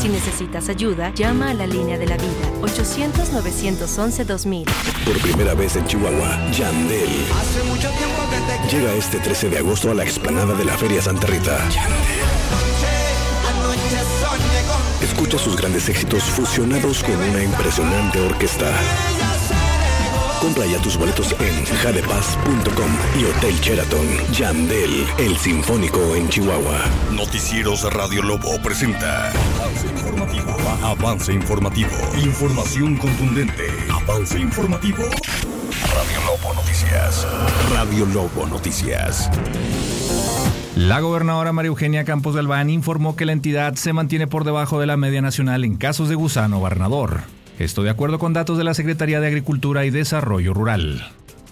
Si necesitas ayuda, llama a la línea de la vida, 800-911-2000. Por primera vez en Chihuahua, Yandel llega este 13 de agosto a la explanada de la Feria Santa Rita. Escucha sus grandes éxitos fusionados con una impresionante orquesta. Compra ya tus boletos en jadepaz.com y Hotel Sheraton. Yandel, el Sinfónico en Chihuahua. Noticieros Radio Lobo presenta Avance Informativo. Información contundente. Avance Informativo. Radio Lobo Noticias. Radio Lobo Noticias. La gobernadora María Eugenia Campos Galván informó que la entidad se mantiene por debajo de la media nacional en casos de gusano barrenador. Esto de acuerdo con datos de la Secretaría de Agricultura y Desarrollo Rural.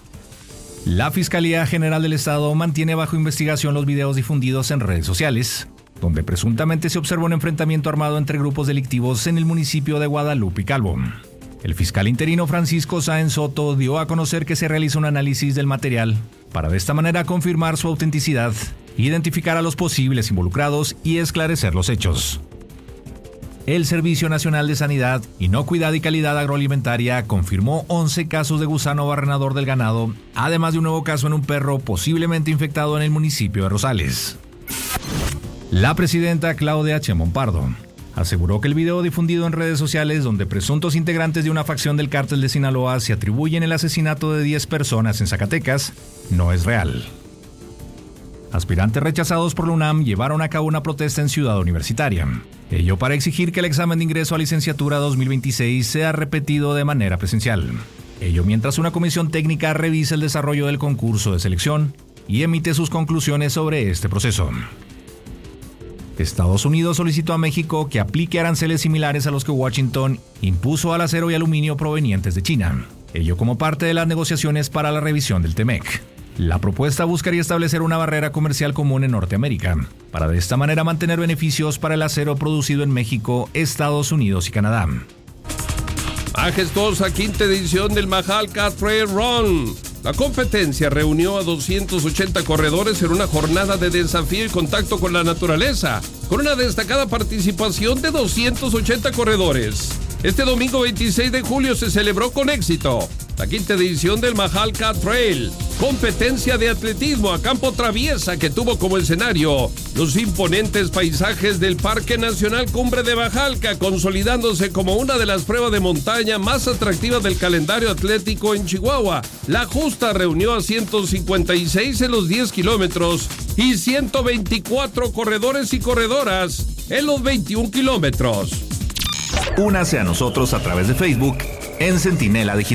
La Fiscalía General del Estado mantiene bajo investigación los videos difundidos en redes sociales, donde presuntamente se observa un enfrentamiento armado entre grupos delictivos en el municipio de Guadalupe y Calvo. El fiscal interino Francisco Sáenz Soto dio a conocer que se realiza un análisis del material para de esta manera confirmar su autenticidad, identificar a los posibles involucrados y esclarecer los hechos. El Servicio Nacional de Sanidad, Inocuidad y Calidad Agroalimentaria confirmó 11 casos de gusano barrenador del ganado, además de un nuevo caso en un perro posiblemente infectado en el municipio de Rosales. La presidenta Claudia Sheinbaum Pardo aseguró que el video difundido en redes sociales donde presuntos integrantes de una facción del cártel de Sinaloa se atribuyen el asesinato de 10 personas en Zacatecas no es real. Aspirantes rechazados por la UNAM llevaron a cabo una protesta en Ciudad Universitaria. Ello para exigir que el examen de ingreso a licenciatura 2026 sea repetido de manera presencial. Ello mientras una comisión técnica revisa el desarrollo del concurso de selección y emite sus conclusiones sobre este proceso. Estados Unidos solicitó a México que aplique aranceles similares a los que Washington impuso al acero y aluminio provenientes de China. Ello como parte de las negociaciones para la revisión del TEMEC. La propuesta buscaría establecer una barrera comercial común en Norteamérica, para de esta manera mantener beneficios para el acero producido en México, Estados Unidos y Canadá. Majestuosa quinta edición del Majalca Trail Run. La competencia reunió a 280 corredores en una jornada de desafío y contacto con la naturaleza, con una destacada participación de 280 corredores. Este domingo 26 de julio se celebró con éxito la quinta edición del Majalca Trail, competencia de atletismo a campo traviesa que tuvo como escenario los imponentes paisajes del Parque Nacional Cumbre de Majalca, consolidándose como una de las pruebas de montaña más atractivas del calendario atlético en Chihuahua. La justa reunió a 156 en los 10 kilómetros y 124 corredores y corredoras en los 21 kilómetros. Únase a nosotros a través de Facebook en Centinela Digital.